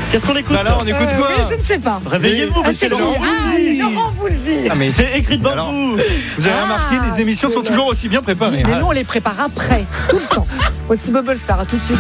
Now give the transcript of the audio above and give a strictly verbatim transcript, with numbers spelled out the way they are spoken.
Qu'est-ce qu'on écoute? Bah là, on écoute Euh, quoi? oui, je ne sais pas. Réveillez-vous, Ah, parce c'est que Laurent Voulzy. Laurent Voulzy. Ah, mais c'est écrit devant Alors, vous. vous avez Ah, remarqué, les émissions c'est sont le- toujours aussi bien préparées. Mais hein. nous, on les prépare après, tout le temps. Voici Bubble Star, à tout de suite.